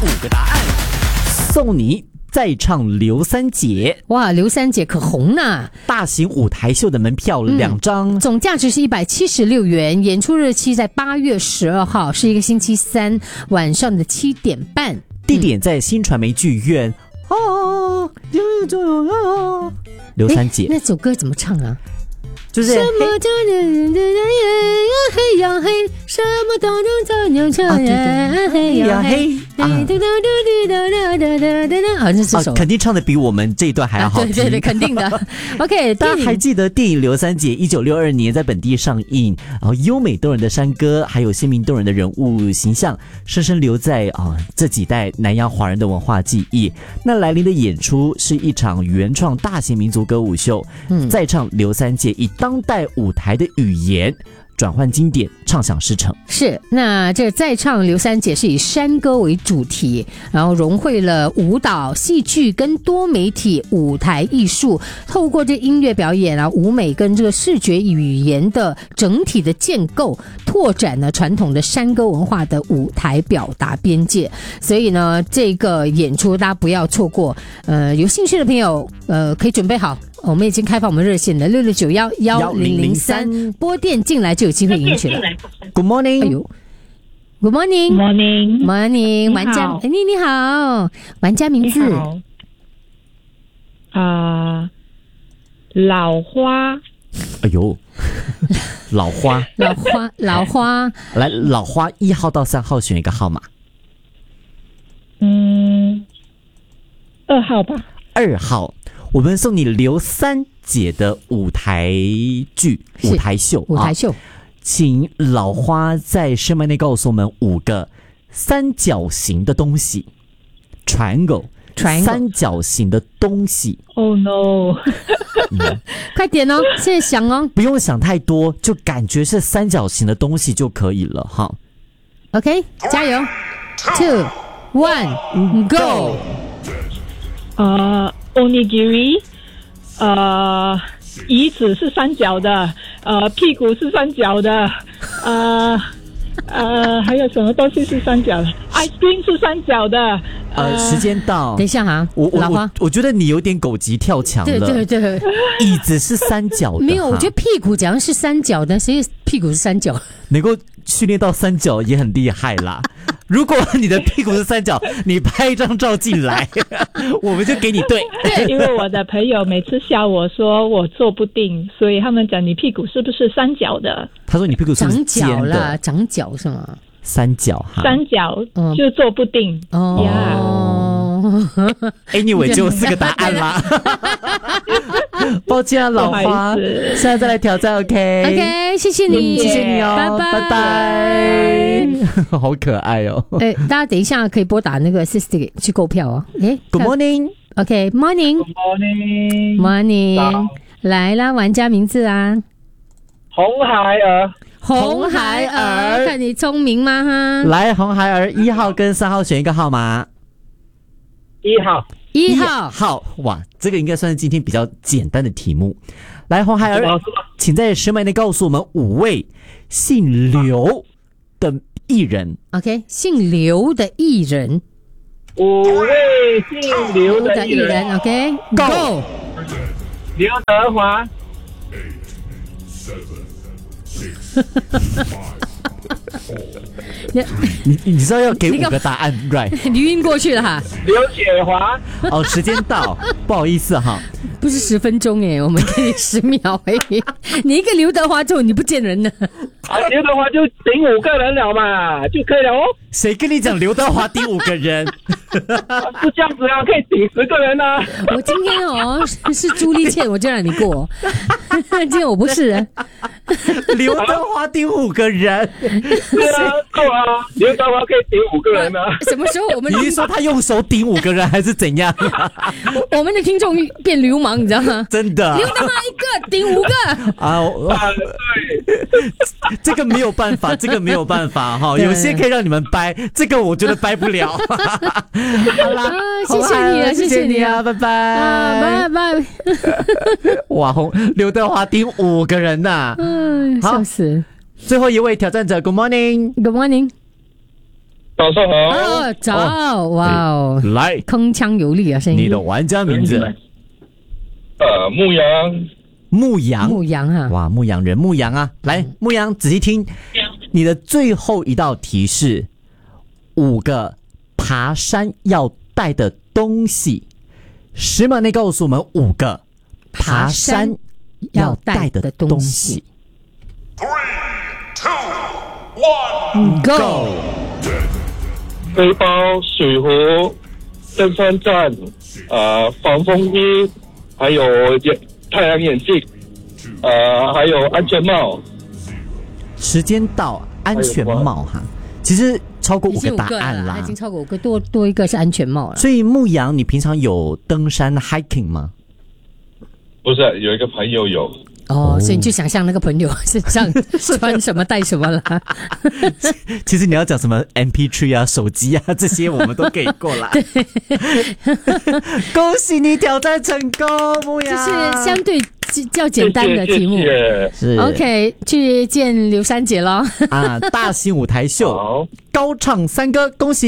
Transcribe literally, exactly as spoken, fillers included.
五个答案，送你再唱刘三姐。 哇，刘三姐可红呢！ 大型舞台秀的门票两张、 嗯，总价值是一百七十六元，演出日期在八月十二号，是一个星期三晚上的七点半， 地点在新传媒剧院。哦、嗯，刘三姐那首歌怎么唱啊？ 就是什么叫人的呀黑呀黑，什么都能做牛车呀黑呀黑，啊，这是首、 啊、肯定唱的比我们这一段还要好听， 啊、对对对，肯定的。OK， 大家还记得电影《刘三姐》一九六二年在本地上映，然后优美动人的山歌，还有鲜明动人的人物形象，深深留在啊这几代南洋华人的文化记忆。那来临的演出是一场原创大型民族歌舞秀，嗯，再唱刘三姐以当代舞台的语言转换经典，唱响师承。 是，那这再唱刘三姐是以山歌为主题，然后融汇了舞蹈、戏剧跟多媒体舞台艺术，透过这音乐表演啊、舞美跟这个视觉语言的整体的建构，拓展了传统的山歌文化的舞台表达边界。所以呢，这个演出大家不要错过。呃，有兴趣的朋友，呃，可以准备好。我们已经开放我们热线的六六九幺幺零零三，拨电进来就有机会赢取了。 Good morning， 哎呦 ，Good morning，Morning，Morning， morning， 玩家，哎，你你好，玩家名字啊、呃，老花。 哎呦，老花， 老花，老花， 来，老花一号到三号选一个号码。 嗯，二号吧。 二号。我们送你刘三姐的舞台剧、舞台秀、 舞台秀、啊， 请老花在声麦内告诉我们五个三角形的东西 ，triangle， 三角形的东西。 Oh no！ 嗯、 快点哦，现在想哦， 不用想太多，就感觉是三角形的东西就可以了哈。 OK， 加油 ，Two One Go！ 啊、呃。Onigiri， 呃，椅子是三角的，呃，屁股是三角的，呃，呃，还有什么东西是三角的 ？ice cream 是三角的。 呃，时间到， 等一下哈， 我我老花我我觉得你有点狗急跳墙了。 对对对， 椅子是三角的， 没有，我觉得屁股讲是三角的，谁屁股是三角？ 能够训练到三角也很厉害啦。如果你的屁股是三角，你拍一张照进来，我们就给你对。 对，因为我的朋友每次笑我说我坐不定，所以他们讲你屁股是不是三角的？ 他说你屁股是不是尖的？ 长角啦，长角是吗？ 三角哈， 三角就坐不定。 哦。 Yeah. Anyway， 就四个答案啦。抱歉啊，老花，现在再来挑战 ，OK？OK，、 okay, 谢谢你， 谢谢你哦， 拜拜拜拜。好可爱哦。 哎，大家等一下可以拨打那个 Assistant 去购票哦。哎 ，Good morning。OK，Morning。 Morning。Morning。来啦，玩家名字啊。 红孩儿。 红孩儿，看你聪明吗？哈， 来，红孩儿一号跟三号选一个号码。 一号， 一号， 好，哇，这个应该算是今天比较简单的题目。来，红孩儿，请在声麦内告诉我们五位姓刘的艺人。 OK， 姓刘的艺人。 五位姓刘的艺人。 OK，Go。 刘德华。 你你知道要给五个答案 ，right？ 你晕过去了哈。 刘雪华。 哦，时间到，不好意思哈。 不是十分钟哎，我们给你十秒而已。你一个刘德华之后你不见人了。 啊，刘德华就顶五个人了嘛，就可以了哦。 谁跟你讲刘德华顶五个人？ 是这样子啊，可以顶十个人啊。 我今天哦是朱丽倩，我就让你过。今天我不是人。 刘德华顶五个人。 是啊，够啊，刘德华可以顶五个人啊。 什么时候我们？ 你是说他用手顶五个人，还是怎样？ 我们的听众变流氓，你知道吗？ 真的。 刘德华一个顶五个啊！对，这个没有办法，这个没有办法哈。有些可以让你们掰，这个我觉得掰不了。好啦， 啊、谢谢你啊， 谢谢你啊，拜拜， 啊、拜拜。 哇，红刘德华顶五个人呐、啊， 嗯，笑死。 最后一位挑战者 ，Good morning，Good morning。 早上好。 哦，早，哇哦， 来， 铿锵有力啊，声音。 你的玩家名字？ 呃，牧羊。 牧羊， 牧羊啊， 哇，牧羊人，牧羊啊，来，牧羊，仔细听，你的最后一道题是五个爬山要带的东西，十秒内告诉我们五个爬山要带的东西。 Three, two, one, Go！ 背包、水壶、登山杖、呃，防风衣，还有眼太阳眼镜，呃，还有安全帽。 时间到，安全帽哈，其实超过五个答案啦， 已经超过五个，多多一个是安全帽了。 所以牧羊，你平常有登山 hiking 吗？ 不是，有一个朋友有。 哦，所以你就想象那个朋友身上穿什么带什么了。 其实你要讲什么 M P 三 啊、手机啊这些，我们都给过啦。恭喜你挑战成功，牧羊。 这是相对较简单的题目。 谢谢是 OK， 去见刘三姐咯。 啊，大型舞台秀高唱三歌，恭喜。